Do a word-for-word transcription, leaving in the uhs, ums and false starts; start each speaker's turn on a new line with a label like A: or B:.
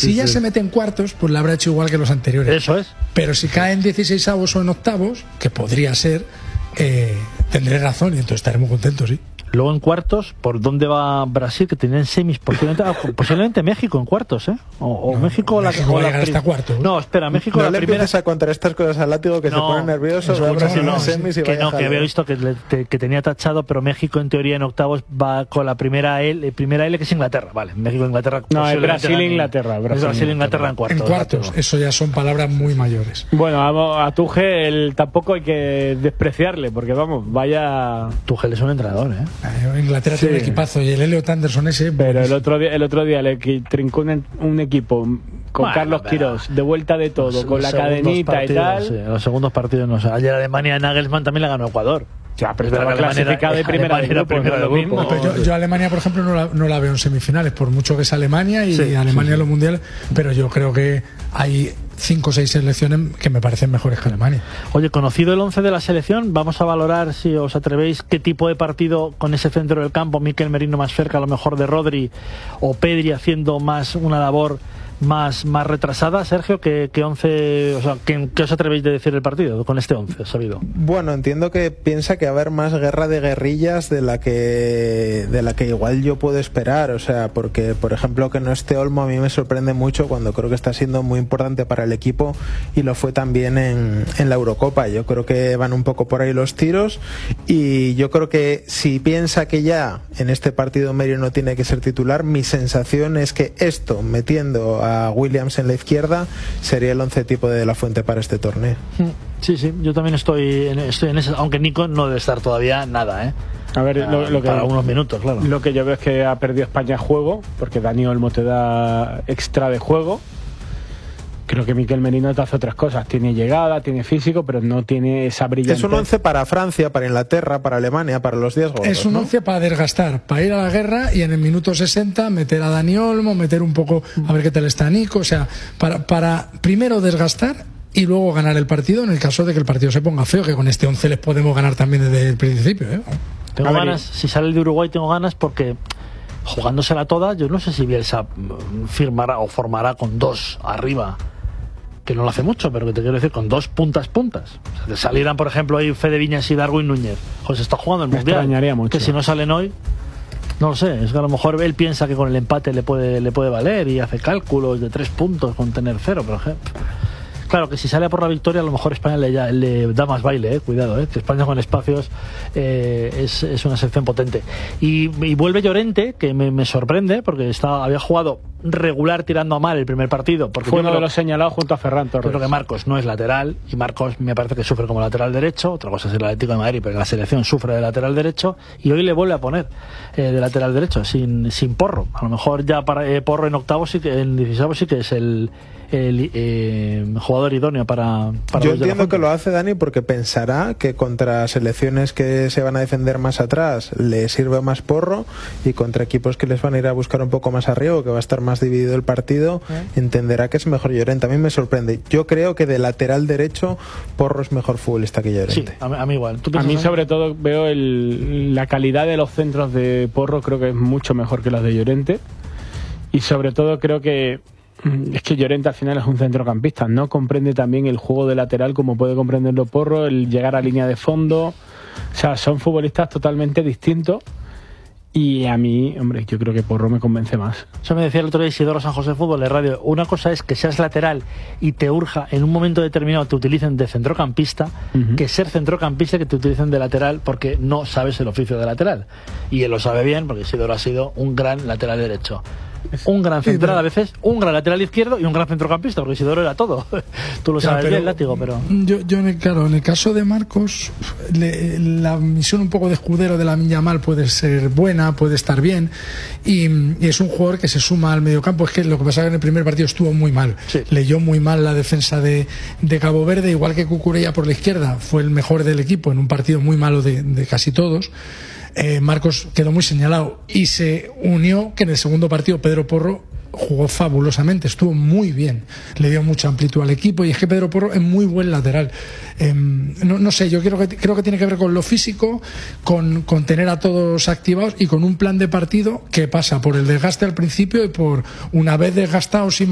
A: si
B: sí,
A: ya
B: sí.
A: se mete en cuartos, pues la habrá hecho igual que los anteriores.
C: Eso es.
A: Pero si cae en dieciseisavos o en octavos, que podría ser, eh, tendré razón y entonces estaremos contentos, sí.
C: Luego en cuartos, ¿por dónde va Brasil? Que tienen semis, posiblemente, ah, posiblemente México en cuartos, ¿eh? O, o
A: No,
C: México,
A: México
C: la,
A: va
C: o
A: a
C: la
A: llegar hasta
C: prim-
A: cuartos.
C: No, espera, México
B: No
C: la
B: le
C: primera.
B: empieces a contar estas cosas al látigo que
C: No,
B: se pone nervioso.
A: escucha,
B: va a
A: no,
B: Brasil
A: no,
B: en semis y
C: que
B: vaya
C: no, que
B: jaleo.
C: había visto que, le- te- que tenía tachado, pero México en teoría en octavos va con la primera L, primera L que es Inglaterra, vale. México Inglaterra.
D: No, es
C: posiblemente
D: Brasil
C: gane.
D: e Inglaterra.
C: Es Brasil e Inglaterra en cuartos.
A: En cuartos,
C: látigo.
A: eso ya son palabras muy mayores.
D: Bueno, vamos, a Tuchel tampoco hay que despreciarle, porque vamos, vaya...
C: Tuchel es un entrenador, ¿eh?
A: Eh, Inglaterra tiene
D: Sí.
A: un equipazo y el Elliot Anderson ese.
D: Pero
A: pues,
D: el otro día, el otro día le qui- trincó un, un equipo con
C: Bueno,
D: Carlos
C: pero-
D: Quirós, de vuelta de todo,
C: Los-
D: con
C: los
D: la
C: segundos
D: cadenita
C: partidos,
D: y tal.
C: sí, los segundos partidos no sé. Ayer Alemania, Nagelsmann también le ganó a Ecuador.
D: Ya, pero
C: Es verdad
D: estaba
C: que Alemania
D: clasificado
C: era-
D: de primera
C: Alemania
D: de
C: era
D: grupo,
C: primera
D: no
C: de
D: es lo
C: grupo.
D: mismo.
A: pero yo, yo a Alemania, por ejemplo, no la, no la veo en semifinales, por mucho que es Alemania y
C: Sí,
A: Alemania
C: sí, sí.
A: en los mundiales, pero yo creo que hay cinco o seis selecciones que me parecen mejores que Alemania.
C: Oye, conocido el once de la selección, vamos a valorar, si os atrevéis, qué tipo de partido con ese centro del campo, Mikel Merino más cerca a lo mejor de Rodri o Pedri haciendo más una labor más, más retrasada. Sergio, ¿qué, qué once, o sea, ¿qué, qué os atrevéis de decir el partido con este once sabido?
B: Bueno, entiendo que piensa que va a haber más guerra de guerrillas de la que de la que igual yo puedo esperar, o sea, porque por ejemplo que no esté Olmo a mí me sorprende mucho cuando creo que está siendo muy importante para el equipo y lo fue también en, en la Eurocopa. Yo creo que van un poco por ahí los tiros y yo creo que si piensa que ya en este partido Merino no tiene que ser titular, mi sensación es que esto, metiendo a Williams en la izquierda, sería el once tipo de La Fuente para este torneo.
C: Sí, sí, yo también estoy en, estoy en ese, aunque Nico no debe estar todavía nada, ¿eh?
D: A ver, lo, lo que,
C: para unos minutos, claro.
D: lo que yo veo es que ha perdido España juego, porque Dani Olmo te da extra de juego. Creo que Mikel Merino te hace otras cosas. Tiene llegada, tiene físico, pero no tiene esa brillantez.
B: Es un once para Francia, para Inglaterra, para Alemania, para los diez gordos.
A: Es un
B: ¿no?
A: once para desgastar, para ir a la guerra y en el minuto sesenta meter a Dani Olmo, meter un poco a ver qué tal está Nico, o sea, para, para primero desgastar y luego ganar el partido en el caso de que el partido se ponga feo, que con este once les podemos ganar también desde el principio, ¿eh?
C: Tengo
D: A ver,
C: ganas, si sale el de Uruguay tengo ganas porque jugándosela toda, yo no sé si Bielsa mm, firmará o formará con dos arriba, que no lo hace mucho, pero que te quiero decir, con dos puntas puntas. O sea, te salieran, por ejemplo, ahí Fede Viñas y Darwin Núñez. Pues está jugando el
D: Me
C: Mundial.
D: extrañaría mucho.
C: Que si no salen hoy, no lo sé. Es que a lo mejor él piensa que con el empate le puede, le puede valer y hace cálculos de tres puntos con tener cero, por ejemplo. Claro que si sale por la victoria, a lo mejor España le, ya, le da más baile, eh, cuidado, eh, que España con espacios eh, es, es una selección potente. Y, y vuelve Llorente, que me, me sorprende, porque está, había jugado regular tirando a mal el primer partido. Porque
D: Fue
C: yo
D: uno
C: creo-
D: de los señalados junto a Ferran
C: yo
D: Torres.
C: creo que Marcos no es lateral, y Marcos me parece que sufre como lateral derecho. Otra cosa es el Atlético de Madrid, pero en la selección sufre de lateral derecho, y hoy le vuelve a poner eh, de lateral derecho, sin, sin Porro. A lo mejor ya para eh, Porro en octavos, sí que, en dieciséis sí que es el, el eh, jugador idóneo para, para
B: Yo
C: los de la
B: entiendo que
C: Fuente.
B: lo hace Dani porque pensará que contra selecciones que se van a defender más atrás le sirve más Porro, y contra equipos que les van a ir a buscar un poco más arriba o que va a estar más dividido el partido, ¿Eh? entenderá que es mejor Llorente. A mí me sorprende. Yo creo que de lateral derecho Porro es mejor futbolista que Llorente.
C: Sí, a, mí- a mí igual. ¿Tú
D: A
C: piensas
D: mí
C: en-
D: sobre todo veo el, la calidad de los centros de Porro, creo que es mucho mejor que los de Llorente, y sobre todo creo que mm, es que Llorente al final es un centrocampista, no comprende también el juego de lateral como puede comprenderlo Porro, el llegar a línea de fondo, o sea, son futbolistas totalmente distintos. Y a mí, hombre, yo creo que Porro me convence más.
C: Eso me decía el otro día Isidoro San José Fútbol de Radio. Una cosa es que seas lateral y te urja en un momento determinado te utilicen de centrocampista,
D: Uh-huh.
C: que ser centrocampista que te utilicen de lateral porque no sabes el oficio de lateral. Y él lo sabe bien porque Isidoro ha sido un gran lateral derecho. Un gran central a veces, un gran lateral izquierdo y un gran centrocampista, porque Isidoro era todo. Tú lo
A: Ya,
C: sabes
A: pero
C: bien, Látigo, pero...
A: Yo, yo en el, claro, en el caso de Marcos, le- la misión un poco de escudero de Lamine Yamal puede ser buena, puede estar bien, y, y es un jugador que se suma al mediocampo. Es que lo que pasa es que en el primer partido estuvo muy mal,
C: Sí.
A: leyó muy mal la defensa de, de Cabo Verde, igual que Cucurella por la izquierda, fue el mejor del equipo en un partido muy malo de, de casi todos. Eh, Marcos quedó muy señalado y se unió que en el segundo partido Pedro Porro jugó fabulosamente, estuvo muy bien, le dio mucha amplitud al equipo, y es que Pedro Porro es muy buen lateral. Eh, no, no sé, yo creo que, creo que tiene que ver con lo físico, con, con tener a todos activados y con un plan de partido que pasa por el desgaste al principio y por, una vez desgastados y